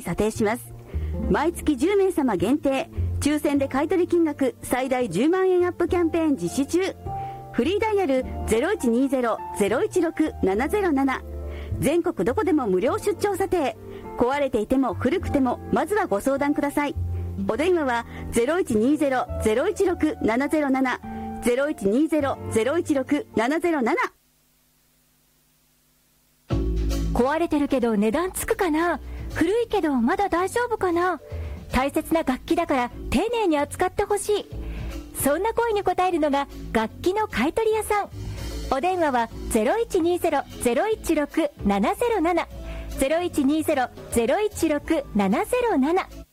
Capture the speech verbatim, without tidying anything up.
査定します。毎月じゅうめいさま限定、抽選で買取金額最大じゅうまんえんアップキャンペーン実施中。フリーダイヤル ゼロいちにゼロ ゼロいちろく ななゼロなな。全国どこでも無料出張査定。壊れていても古くてもまずはご相談ください。お電話は ゼロいちにゼロ ゼロいちろく ななゼロなな ゼロいちにゼロ ゼロいちろく ななゼロなな。 壊れてるけど値段つくかな、古いけどまだ大丈夫かな、大切な楽器だから丁寧に扱ってほしい、そんな声に応えるのが楽器の買取屋さん。お電話は ゼロいちにゼロ ゼロいちろく ななゼロなな ゼロいちにゼロ ゼロいちろく ななゼロなな。